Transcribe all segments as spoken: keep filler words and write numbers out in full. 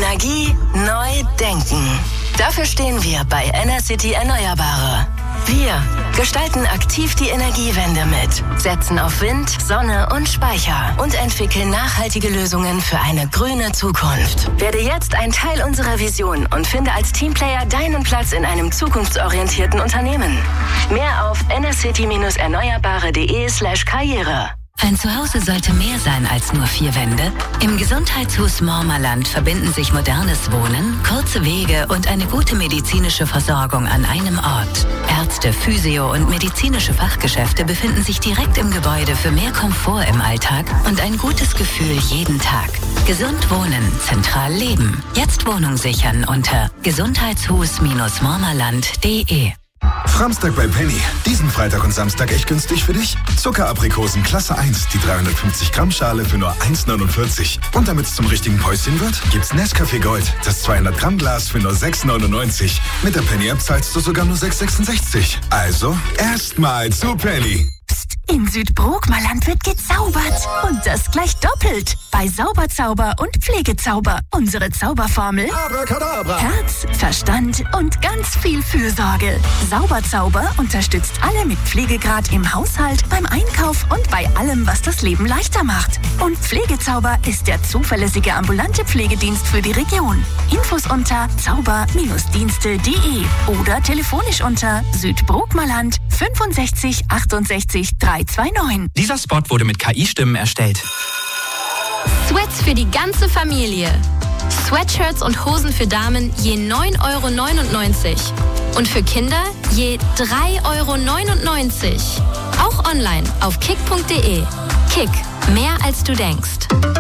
Energie neu denken. Dafür stehen wir bei Enercity Erneuerbare. Wir gestalten aktiv die Energiewende mit, setzen auf Wind, Sonne und Speicher und entwickeln nachhaltige Lösungen für eine grüne Zukunft. Werde jetzt ein Teil unserer Vision und finde als Teamplayer deinen Platz in einem zukunftsorientierten Unternehmen. Mehr auf enercity-erneuerbare.de slash Karriere. Ein Zuhause sollte mehr sein als nur vier Wände. Im Gesundheitshus Mormerland verbinden sich modernes Wohnen, kurze Wege und eine gute medizinische Versorgung an einem Ort. Ärzte, Physio- und medizinische Fachgeschäfte befinden sich direkt im Gebäude für mehr Komfort im Alltag und ein gutes Gefühl jeden Tag. Gesund wohnen, zentral leben. Jetzt Wohnung sichern unter gesundheitshus-mormerland punkt de. Framstag bei Penny. Diesen Freitag und Samstag echt günstig für dich? Zuckeraprikosen Klasse eins, die dreihundertfünfzig Gramm Schale für nur eins neunundvierzig. Und damit es zum richtigen Päuschen wird, gibt's Nescafé Gold, das zweihundert Gramm Glas für nur sechs neunundneunzig. Mit der Penny-App zahlst du sogar nur sechs sechsundsechzig. Also, erstmal zu Penny. Psst, in Südbrookmerland wird gezaubert. Und das gleich doppelt. Bei Sauberzauber und Pflegezauber. Unsere Zauberformel: Abracadabra. Herz, Verstand und ganz viel Fürsorge. Sauberzauber unterstützt alle mit Pflegegrad im Haushalt, beim Einkauf und bei allem, was das Leben leichter macht. Und Pflegezauber ist der zuverlässige ambulante Pflegedienst für die Region. Infos unter zauber Dienste punkt de oder telefonisch unter Südbrookmerland fünfundsechzig achtundsechzig dreihundertneunundzwanzig. Dieser Spot wurde mit K I-Stimmen erstellt. Sweats für die ganze Familie. Sweatshirts und Hosen für Damen je neun Euro neunundneunzig. Und für Kinder je drei Euro neunundneunzig. Auch online auf kick punkt de. Kick, mehr als du denkst.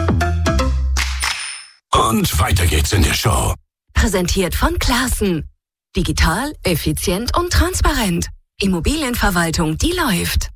Und weiter geht's in der Show. Präsentiert von Classen. Digital, effizient und transparent. Immobilienverwaltung, die läuft.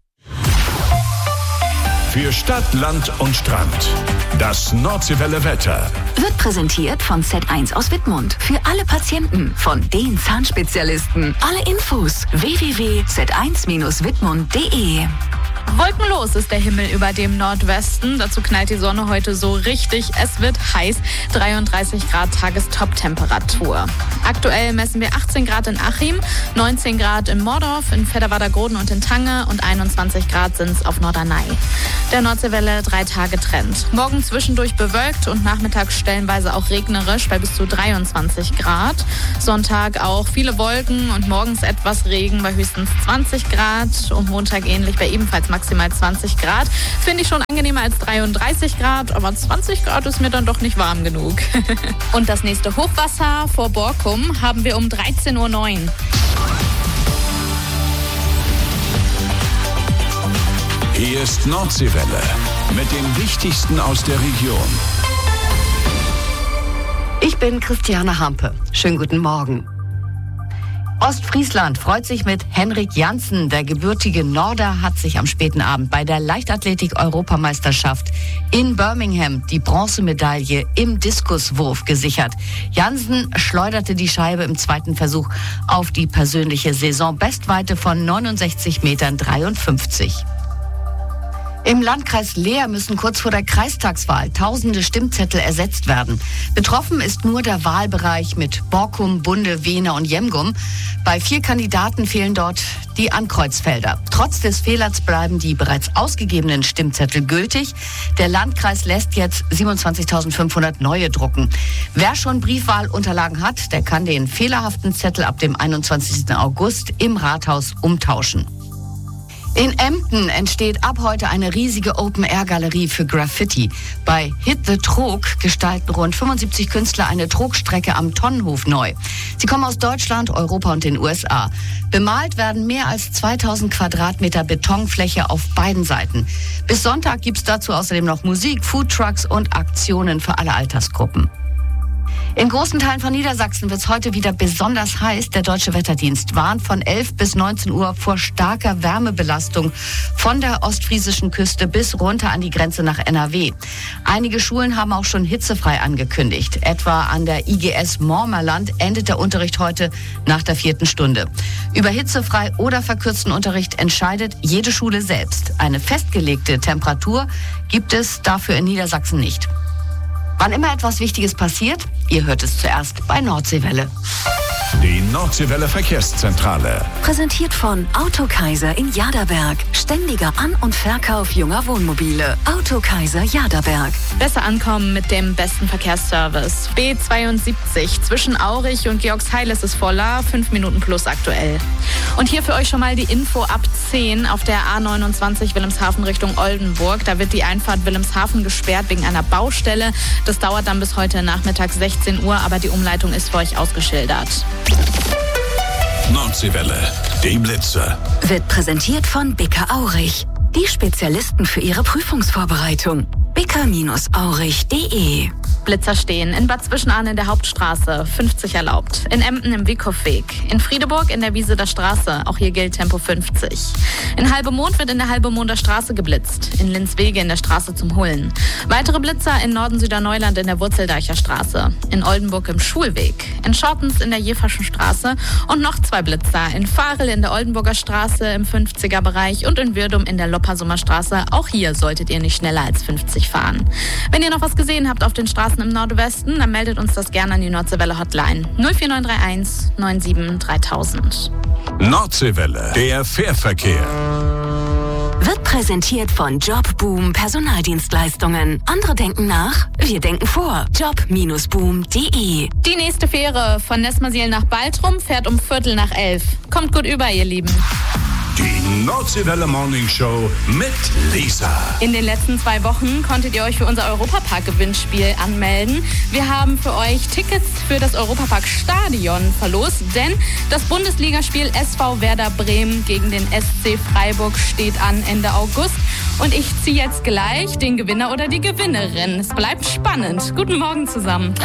Für Stadt, Land und Strand. Das Nordseewelle Wetter. Wird präsentiert von Z eins aus Wittmund. Für alle Patienten, von den Zahnspezialisten. Alle Infos w w w punkt z eins wittmund punkt de. Wolkenlos ist der Himmel über dem Nordwesten. Dazu knallt die Sonne heute so richtig. Es wird heiß. dreiunddreißig Grad Tagestop-Temperatur. Aktuell messen wir achtzehn Grad in Achim, neunzehn Grad in Mordorf, in Fedderwader-Groden und in Tange und einundzwanzig Grad sind es auf Norderney. Der Nordseewelle drei Tage Trend. Morgen zwischendurch bewölkt und nachmittags stellenweise auch regnerisch bei bis zu dreiundzwanzig Grad. Sonntag auch viele Wolken und morgens etwas Regen bei höchstens zwanzig Grad und Montag ähnlich bei ebenfalls maximal zwanzig Grad. Finde ich schon angenehmer als dreiunddreißig Grad, aber zwanzig Grad ist mir dann doch nicht warm genug. Und das nächste Hochwasser vor Borkum haben wir um dreizehn Uhr neun. Hier ist Nordseewelle mit dem Wichtigsten aus der Region. Ich bin Christiane Hampe. Schönen guten Morgen. Ostfriesland freut sich mit Henrik Janssen. Der gebürtige Norder hat sich am späten Abend bei der Leichtathletik-Europameisterschaft in Birmingham die Bronzemedaille im Diskuswurf gesichert. Janssen schleuderte die Scheibe im zweiten Versuch auf die persönliche Saisonbestweite von neunundsechzig Metern dreiundfünfzig. Im Landkreis Leer müssen kurz vor der Kreistagswahl tausende Stimmzettel ersetzt werden. Betroffen ist nur der Wahlbereich mit Borkum, Bunde, Wehner und Jemgum. Bei vier Kandidaten fehlen dort die Ankreuzfelder. Trotz des Fehlers bleiben die bereits ausgegebenen Stimmzettel gültig. Der Landkreis lässt jetzt siebenundzwanzigtausendfünfhundert neue drucken. Wer schon Briefwahlunterlagen hat, der kann den fehlerhaften Zettel ab dem einundzwanzigsten August im Rathaus umtauschen. In Emden entsteht ab heute eine riesige Open-Air-Galerie für Graffiti. Bei Hit the Trog gestalten rund fünfundsiebzig Künstler eine Trogstrecke am Tonnenhof neu. Sie kommen aus Deutschland, Europa und den U S A. Bemalt werden mehr als zweitausend Quadratmeter Betonfläche auf beiden Seiten. Bis Sonntag gibt's dazu außerdem noch Musik, Foodtrucks und Aktionen für alle Altersgruppen. In großen Teilen von Niedersachsen wird es heute wieder besonders heiß. Der Deutsche Wetterdienst warnt von elf bis neunzehn Uhr vor starker Wärmebelastung von der ostfriesischen Küste bis runter an die Grenze nach N R W. Einige Schulen haben auch schon hitzefrei angekündigt. Etwa an der I G S Mormerland endet der Unterricht heute nach der vierten Stunde. Über hitzefrei oder verkürzten Unterricht entscheidet jede Schule selbst. Eine festgelegte Temperatur gibt es dafür in Niedersachsen nicht. Wann immer etwas Wichtiges passiert, ihr hört es zuerst bei Nordseewelle. Die Nordseewelle Verkehrszentrale. Präsentiert von Autokaiser in Jaderberg. Ständiger An- und Verkauf junger Wohnmobile. Autokaiser Jaderberg. Besser ankommen mit dem besten Verkehrsservice. B zweiundsiebzig zwischen Aurich und Georgsheil ist es voller. fünf Minuten plus aktuell. Und hier für euch schon mal die Info ab zehn auf der A neunundzwanzig Wilhelmshaven Richtung Oldenburg. Da wird die Einfahrt Wilhelmshaven gesperrt wegen einer Baustelle. Das dauert dann bis heute Nachmittag sechzehn Uhr, aber die Umleitung ist für euch ausgeschildert. Nordseewelle, die Blitzer. Wird präsentiert von Bicker Aurich. Die Spezialisten für Ihre Prüfungsvorbereitung. bicker Aurich punkt de. Blitzer stehen in Bad Zwischenahn in der Hauptstraße, fünfzig erlaubt. In Emden im Wiekhofweg. In Friedeburg in der Wieseler Straße, auch hier gilt Tempo fünfzig. In Halbemond wird in der Halbemonder Straße geblitzt. In Linzwege in der Straße zum Hullen. Weitere Blitzer in Norden-Süderneuland in der Wurzeldeicher Straße. In Oldenburg im Schulweg. In Schortens in der Jeverschen Straße. Und noch zwei Blitzer in Fahrel in der Oldenburger Straße im fünfziger Bereich und in Würdum in der Loppersummer Straße. Auch hier solltet ihr nicht schneller als fünfzig fahren. Wenn ihr noch was gesehen habt auf den Straßen im Nordwesten, dann meldet uns das gerne an die Nordseewelle Hotline null vier neun drei eins neun sieben dreitausend. Nordseewelle, der Fährverkehr. Wird präsentiert von Jobboom Personaldienstleistungen. Andere denken nach, wir denken vor. job Bindestrich boom punkt de. Die nächste Fähre von Nesmersiel nach Baltrum fährt um Viertel nach elf. Kommt gut über, ihr Lieben. Die Nordseewelle Morning Show mit Lisa. In den letzten zwei Wochen konntet ihr euch für unser Europapark-Gewinnspiel anmelden. Wir haben für euch Tickets für das Europapark-Stadion verlost, denn das Bundesligaspiel S V Werder Bremen gegen den S C Freiburg steht an Ende August. Und ich ziehe jetzt gleich den Gewinner oder die Gewinnerin. Es bleibt spannend. Guten Morgen zusammen.